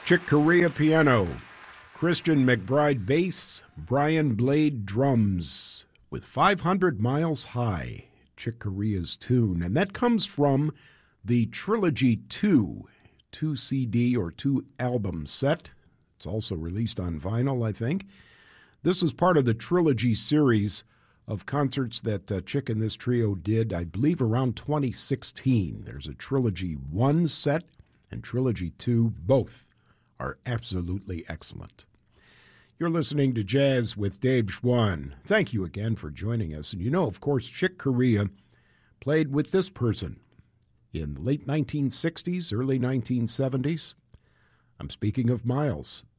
Chick Corea piano, Christian McBride bass, Brian Blade drums, with 500 Miles High, Chick Corea's tune. And that comes from the Trilogy 2 CD or 2 album set. It's also released on vinyl, I think. This is part of the Trilogy series of concerts that Chick and this trio did, I believe, around 2016. There's a Trilogy 1 set and Trilogy 2, both are absolutely excellent. You're listening to Jazz with Dave Schwann. Thank you again for joining us. And you know, of course, Chick Corea played with this person in the late 1960s, early 1970s. I'm speaking of Miles